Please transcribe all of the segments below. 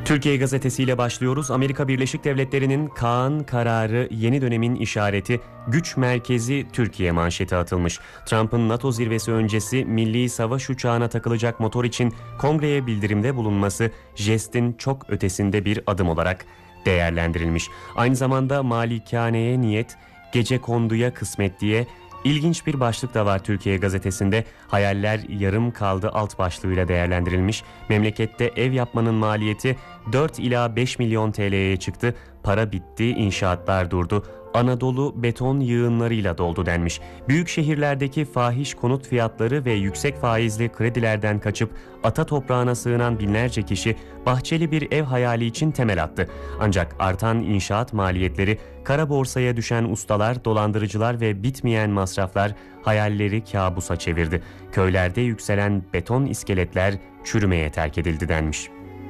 Türkiye gazetesiyle başlıyoruz. Amerika Birleşik Devletleri'nin Kaan kararı yeni dönemin işareti, güç merkezi Türkiye manşeti atılmış. Trump'ın NATO zirvesi öncesi milli savaş uçağına takılacak motor için kongreye bildirimde bulunması jestin çok ötesinde bir adım olarak değerlendirilmiş. Aynı zamanda malikaneye niyet, gecekonduya kısmet diye İlginç bir başlık da var Türkiye gazetesinde. Hayaller yarım kaldı alt başlığıyla değerlendirilmiş. Memlekette ev yapmanın maliyeti 4 ila 5 milyon TL'ye çıktı. Para bitti, inşaatlar durdu. Anadolu beton yığınlarıyla doldu denmiş. Büyük şehirlerdeki fahiş konut fiyatları ve yüksek faizli kredilerden kaçıp ata toprağına sığınan binlerce kişi bahçeli bir ev hayali için temel attı. Ancak artan inşaat maliyetleri, kara borsaya düşen ustalar, dolandırıcılar ve bitmeyen masraflar hayalleri kabusa çevirdi. Köylerde yükselen beton iskeletler çürümeye terk edildi denmiş.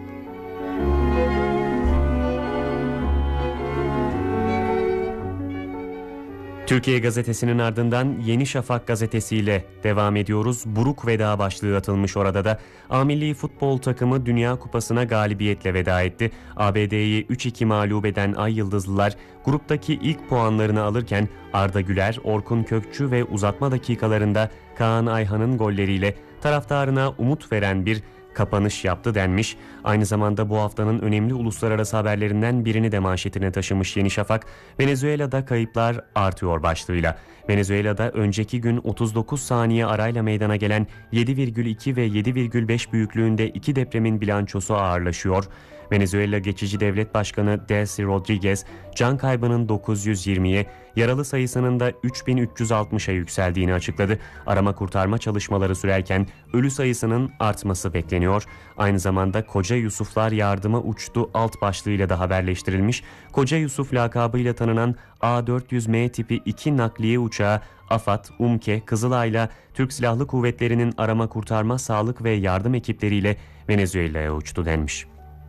Türkiye gazetesinin ardından Yeni Şafak gazetesiyle devam ediyoruz. Buruk veda başlığı atılmış orada da. A Milli Futbol takımı Dünya Kupası'na galibiyetle veda etti. ABD'yi 3-2 mağlup eden Ay Yıldızlılar gruptaki ilk puanlarını alırken Arda Güler, Orkun Kökçü ve uzatma dakikalarında Kaan Ayhan'ın golleriyle taraftarına umut veren bir kapanış yaptı denmiş. Aynı zamanda bu haftanın önemli uluslararası haberlerinden birini de manşetine taşımış Yeni Şafak. Venezuela'da kayıplar artıyor başlığıyla. Venezuela'da önceki gün 39 saniye arayla meydana gelen 7,2 ve 7,5 büyüklüğünde iki depremin bilançosu ağırlaşıyor. Venezuela Geçici Devlet Başkanı Delcy Rodriguez, can kaybının 920'ye, yaralı sayısının da 3.360'a yükseldiğini açıkladı. Arama kurtarma çalışmaları sürerken ölü sayısının artması bekleniyor. Aynı zamanda Koca Yusuflar yardıma uçtu alt başlığıyla da haberleştirilmiş. Koca Yusuf lakabıyla tanınan A400M tipi 2 nakliye uçağı AFAD, UMKE, Kızılay'la Türk Silahlı Kuvvetleri'nin arama kurtarma, sağlık ve yardım ekipleriyle Venezuela'ya uçtu denmiş.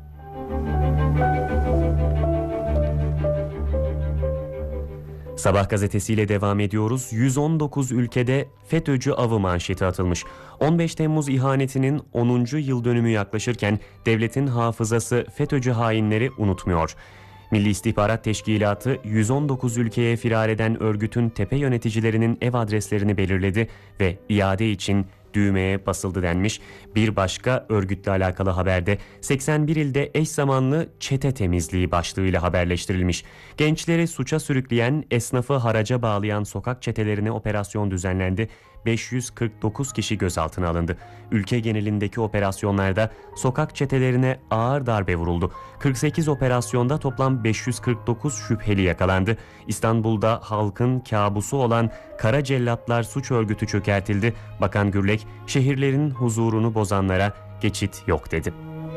Sabah gazetesiyle devam ediyoruz. 119 ülkede FETÖ'cü avı manşeti atılmış. 15 Temmuz ihanetinin 10. yıl dönümü yaklaşırken devletin hafızası FETÖ'cü hainleri unutmuyor. Milli İstihbarat Teşkilatı 119 ülkeye firar eden örgütün tepe yöneticilerinin ev adreslerini belirledi ve iade için düğmeye basıldı denmiş. Bir başka örgütle alakalı haberde 81 ilde eş zamanlı çete temizliği başlığıyla haberleştirilmiş. Gençleri suça sürükleyen, esnafı haraca bağlayan sokak çetelerine operasyon düzenlendi. 549 kişi gözaltına alındı. Ülke genelindeki operasyonlarda sokak çetelerine ağır darbe vuruldu. 48 operasyonda toplam 549 şüpheli yakalandı. İstanbul'da halkın kabusu olan Kara Cellatlar suç örgütü çökertildi. Bakan Gürlek, şehirlerin huzurunu bozanlara geçit yok dedi.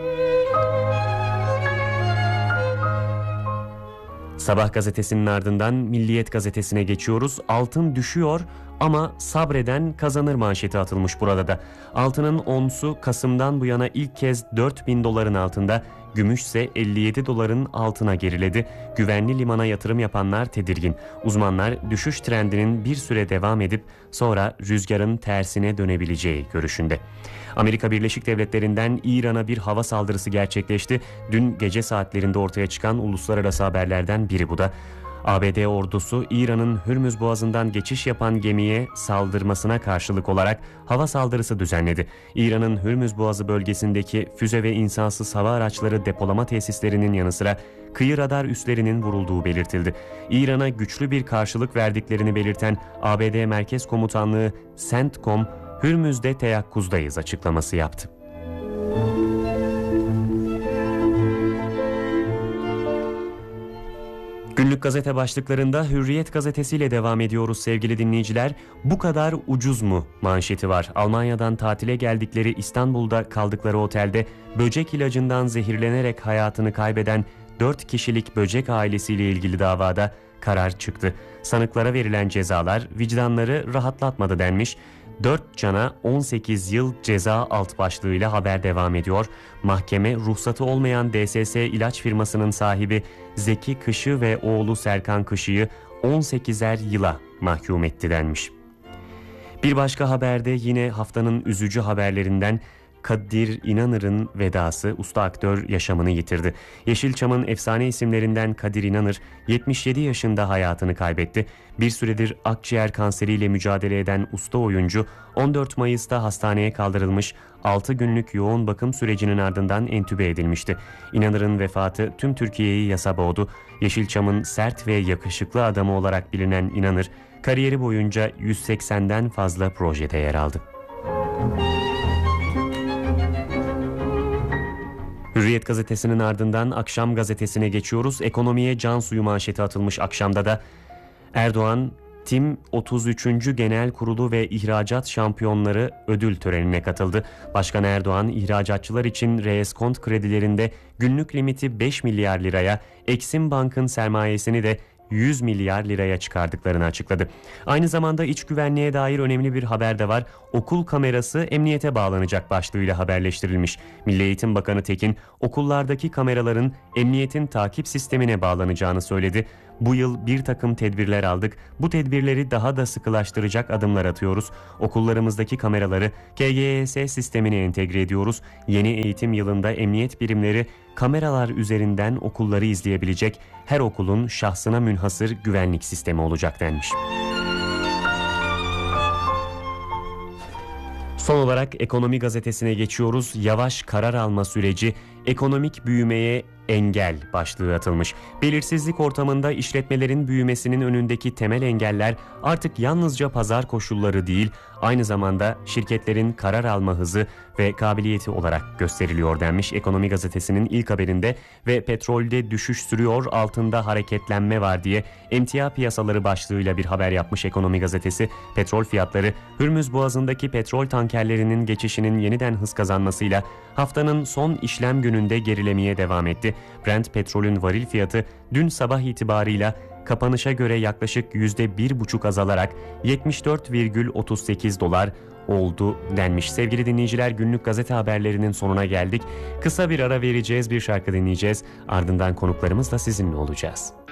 Sabah gazetesinin ardından Milliyet gazetesine geçiyoruz. Altın düşüyor ama sabreden kazanır manşeti atılmış burada da. Altının onsu Kasım'dan bu yana ilk kez 4.000 doların altında, gümüşse 57 doların altına geriledi. Güvenli limana yatırım yapanlar tedirgin. Uzmanlar düşüş trendinin bir süre devam edip sonra rüzgarın tersine dönebileceği görüşünde. Amerika Birleşik Devletleri'nden İran'a bir hava saldırısı gerçekleşti. Dün gece saatlerinde ortaya çıkan uluslararası haberlerden biri bu da. ABD ordusu İran'ın Hürmüz Boğazı'ndan geçiş yapan gemiye saldırmasına karşılık olarak hava saldırısı düzenledi. İran'ın Hürmüz Boğazı bölgesindeki füze ve insansız hava araçları depolama tesislerinin yanı sıra kıyı radar üslerinin vurulduğu belirtildi. İran'a güçlü bir karşılık verdiklerini belirten ABD Merkez Komutanlığı CENTCOM, Hürmüz'de teyakkuzdayız açıklaması yaptı. Günlük gazete başlıklarında Hürriyet gazetesiyle devam ediyoruz sevgili dinleyiciler. Bu kadar ucuz mu manşeti var. Almanya'dan tatile geldikleri İstanbul'da kaldıkları otelde böcek ilacından zehirlenerek hayatını kaybeden 4 kişilik böcek ailesiyle ilgili davada karar çıktı. Sanıklara verilen cezalar vicdanları rahatlatmadı denmiş. 4 cana 18 yıl ceza alt başlığıyla haber devam ediyor. Mahkeme ruhsatı olmayan DSS ilaç firmasının sahibi Zeki Kışı ve oğlu Serkan Kışı'yı 18'er yıla mahkum etti denmiş. Bir başka haberde yine haftanın üzücü haberlerinden Kadir İnanır'ın vedası, usta aktör yaşamını yitirdi. Yeşilçam'ın efsane isimlerinden Kadir İnanır 77 yaşında hayatını kaybetti. Bir süredir akciğer kanseriyle mücadele eden usta oyuncu 14 Mayıs'ta hastaneye kaldırılmış, 6 günlük yoğun bakım sürecinin ardından entübe edilmişti. İnanır'ın vefatı tüm Türkiye'yi yasa boğdu. Yeşilçam'ın sert ve yakışıklı adamı olarak bilinen İnanır, kariyeri boyunca 180'den fazla projede yer aldı. Hürriyet gazetesinin ardından Akşam gazetesine geçiyoruz. Ekonomiye can suyu manşeti atılmış akşamda da. Erdoğan, Tim 33. Genel Kurulu ve İhracat Şampiyonları ödül törenine katıldı. Başkan Erdoğan, ihracatçılar için reeskont kredilerinde günlük limiti 5 milyar liraya, Eksim Bank'ın sermayesini de 100 milyar liraya çıkardıklarını açıkladı. Aynı zamanda iç güvenliğe dair önemli bir haber de var. Okul kamerası emniyete bağlanacak başlığıyla haberleştirilmiş. Milli Eğitim Bakanı Tekin, okullardaki kameraların emniyetin takip sistemine bağlanacağını söyledi. Bu yıl bir takım tedbirler aldık. Bu tedbirleri daha da sıkılaştıracak adımlar atıyoruz. Okullarımızdaki kameraları KGS sistemine entegre ediyoruz. Yeni eğitim yılında emniyet birimleri kameralar üzerinden okulları izleyebilecek, her okulun şahsına münhasır güvenlik sistemi olacak denmiş. Son olarak Ekonomi gazetesine geçiyoruz. Yavaş karar alma süreci, ekonomik büyümeye engel başlığı atılmış. Belirsizlik ortamında işletmelerin büyümesinin önündeki temel engeller artık yalnızca pazar koşulları değil, aynı zamanda şirketlerin karar alma hızı ve kabiliyeti olarak gösteriliyor denmiş Ekonomi gazetesinin ilk haberinde. Ve petrolde düşüş sürüyor, altında hareketlenme var diye emtia piyasaları başlığıyla bir haber yapmış Ekonomi gazetesi. Petrol fiyatları Hürmüz Boğazı'ndaki petrol tankerlerinin geçişinin yeniden hız kazanmasıyla haftanın son işlem gününde gerilemeye devam etti. Brent petrolün varil fiyatı dün sabah itibarıyla kapanışa göre yaklaşık %1,5 azalarak 74,38 dolar oldu denmiş. Sevgili dinleyiciler, günlük gazete haberlerinin sonuna geldik. Kısa bir ara vereceğiz, bir şarkı dinleyeceğiz. Ardından konuklarımızla sizinle olacağız.